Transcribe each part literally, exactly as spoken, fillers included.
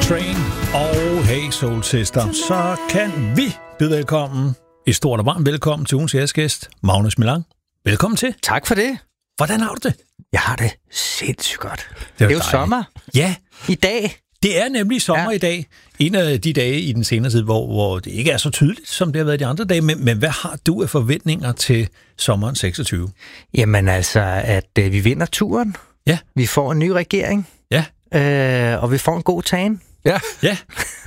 Train og Hey Soul Sister, så kan vi byde velkommen, et stort og varmt velkommen til ugens æresgæst, Magnus Millang. Velkommen til. Tak for det. Hvordan har du det? Jeg har det sindssygt godt. Det er, det er jo sommer. Ja. I dag. Det er nemlig sommer ja. i dag. En af de dage i den senere tid, hvor, hvor det ikke er så tydeligt, som det har været de andre dage. Men, men hvad har du af forventninger til sommeren seksogtyve? Jamen altså, at øh, vi vinder turen. Ja. Vi får en ny regering. Ja. Øh, og vi får en god tan. Ja. Ja.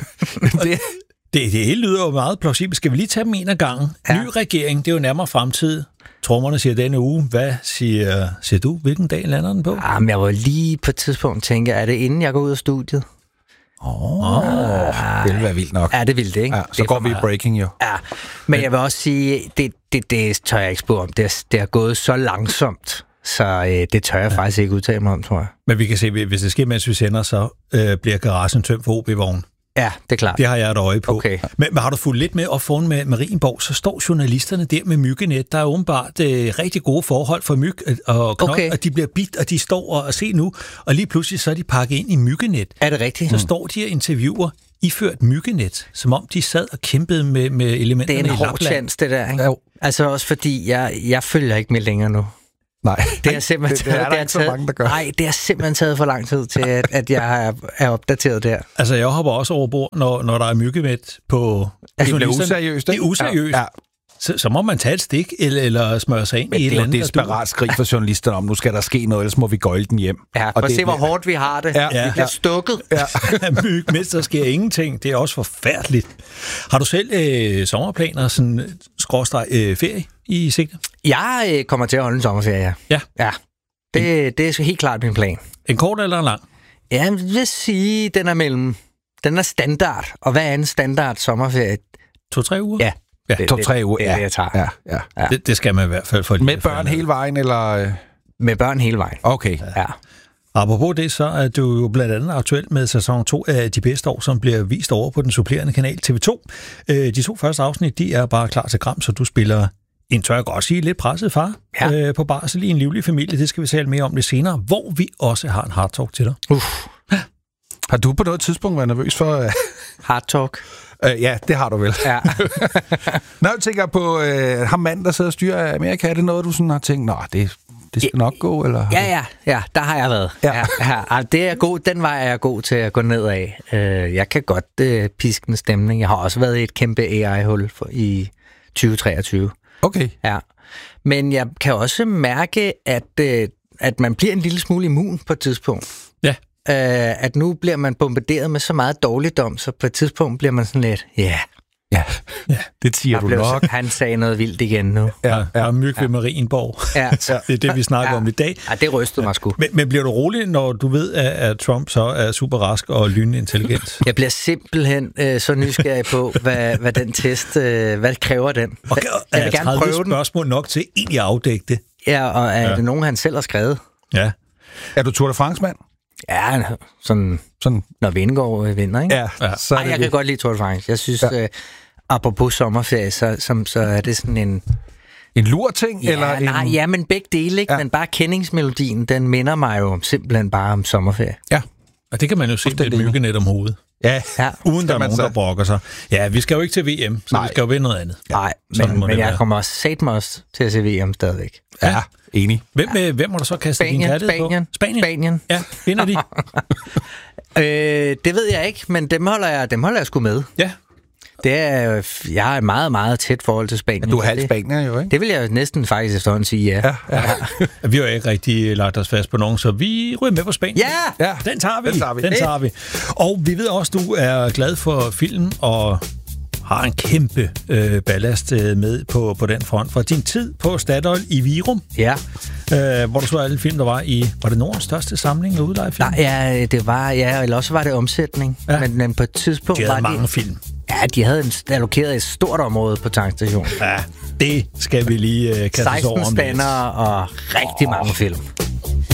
det, det, det hele lyder jo meget plausibelt. Skal vi lige tage dem en af gangen? Ja. Ny regering, det er jo nærmere fremtid. Trommerne siger denne uge. Hvad siger, siger du? Hvilken dag lander den på? Jamen, jeg var lige på et tidspunkt tænke, er det inden jeg går ud af studiet? Åh, oh, oh, det vil være vildt nok. Ja, det vil det, ikke? Ja, så det går vi i breaking jo. Ja, men jeg vil også sige, det, det, det tør jeg ikke spå om. Det er, det er gået så langsomt, så øh, det tør jeg ja. faktisk ikke udtale mig om, tror jeg. Men vi kan se, hvis det sker, mens vi sender, så øh, bliver garagen tømt for O B-vogn. Ja, det er klart. Det har jeg et øje på. Okay. Men, men har du fulgt lidt med op foran med Marienborg, så står journalisterne der med myggenet. Der er åbenbart øh, rigtig gode forhold for myg og knop, okay. og de bliver bidt, og de står og, og se nu, og lige pludselig så er de pakket ind i myggenet. Er det rigtigt? Så mm. står de og interviewer iført myggenet, som om de sad og kæmpede med, med elementerne i Lapland. Det er en hård chance, det der, ikke? Ja. Altså også fordi, jeg, jeg følger ikke med længere nu. Nej, det er simpelthen det, det er taget, det er taget, mange, der gør. Nej, det er simpelthen taget for lang tid til, at, at jeg er, er opdateret der. Altså, jeg hopper også over bord, når, når der er myggenet på... Altså, det er useriøst, ikke? Det er useriøst. Ja. Så, så må man tage et stik, eller, eller smøre sig ind men i et eller andet. det er et desperat skrig for journalisterne om, nu skal der ske noget, ellers må vi gøjle den hjem. Ja, og se, hvor hårdt vi har det. Ja. Vi bliver stukket. Ja. Myg, mens der sker ingenting. Det er også forfærdeligt. Har du selv øh, sommerplaner, sådan skråstreg øh, ferie i sigte? Jeg øh, kommer til at holde en sommerferie, ja. Ja. Det, det er helt klart min plan. En kort eller en lang? Ja, jeg vil sige, den er mellem... Den er standard. Og hvad er en standard sommerferie? To-tre uger? Ja. Ja, det, to-tre uger, det, ja. Det, jeg tager. Ja, ja. Ja. Det, det skal man i hvert fald for. Med børn hele vejen, eller? Med børn hele vejen. Okay. Ja. Apropos det, så er du jo blandt andet aktuelt med sæson to af De Bedste År, som bliver vist over på den supplerende kanal T V to. De to første afsnit, de er bare klar til gram, så du spiller en, tør jeg godt sige, lidt presset far ja. øh, på barsel i en livlig familie. Det skal vi tale mere om lidt senere, hvor vi også har en hard talk til dig. Uff. Har du på noget tidspunkt været nervøs for... Uh... Hard talk? Uh, ja, det har du vel. Ja. Nå, jeg tænker på uh, ham mand, der sidder og styrer Amerika. Er det noget, du sådan har tænkt, nå, det, det skal ja, nok gå, eller? Ja, ja, ja, der har jeg været. Ja. Ja, ja, det er god, den vej er jeg god til at gå ned af. Uh, jeg kan godt uh, piske en stemning. Jeg har også været i et kæmpe A I-hul for, i tyve treogtyve. Okay. Ja. Men jeg kan også mærke, at, uh, at man bliver en lille smule immun på et tidspunkt. Ja. Uh, at nu bliver man bombarderet med så meget dårligdom, så på et tidspunkt bliver man sådan lidt, ja, yeah. ja, ja, det siger du nok. Så, han sagde noget vildt igen nu. Ja, ja. Og myg ved Marienborg. Ja. Det er det, vi snakker ja. om i dag. Ja, det rystede mig sgu. Men, men bliver du rolig, når du ved, at, at Trump så er super rask og lynintelligent? Jeg bliver simpelthen øh, så nysgerrig på, hvad, hvad den test, øh, hvad kræver den. Okay, jeg vil gerne prøve den. Spørgsmål nok til egentlig at afdække det. Ja, og er ja. det nogen, han selv har skrevet? Ja. Er du Tour de France-mand? Ja, sådan, sådan når Vingegaard vinder, ikke? Ja, ja. Så Ej, jeg det. kan godt lide Tour de France. Jeg synes, ja. øh, apropos sommerferie, så, som, så er det sådan en... En lur ting? Ja, eller nej, en... ja, men begge dele, ikke? Ja. Men bare kendingsmelodien, den minder mig jo simpelthen bare om sommerferie. Ja, og det kan man jo se med et myggenet om hovedet. Ja, ja. Uden der er nogen, der brokker sig. Ja, vi skal jo ikke til V M, så nej. vi skal jo vinde noget andet. Nej, ja. men, men jeg kommer også sat mig også til at se V M stadigvæk. Ja, ja. Enig. Hvem, ja. hvem må du så kaste Spanien, din kærlighed Spanien, på? Spanien. Spanien. Ja, vinder de? øh, det ved jeg ikke, men dem holder jeg, dem holder jeg sgu med. Ja. Det er, jeg har et meget, meget tæt forhold til Spanien. Ja, du er halv spanier jo, ikke? Det vil jeg næsten faktisk efterhånden sige, ja. ja, ja. ja. Vi har jo ikke rigtig lagt os fast på nogen, så vi ryger med på Spanien. Ja! ja. Den tager vi. Den tager vi. Den tager vi. Og vi ved også, du er glad for film og har en kæmpe øh, ballast øh, med på, på den front. Fra din tid på Statoil i Virum, ja. øh, hvor du så alle film, der var i... Var det Nordens største samling af udlejefilm? Nej, ja, det var... Ja, eller også var det omsætning. Ja. Men, men på et tidspunkt de havde var mange de, film. Ja, de havde en, allokeret et stort område på tankstationen. Ja, det skal vi lige øh, kaste os over om. seksten spændere og rigtig oh. mange film.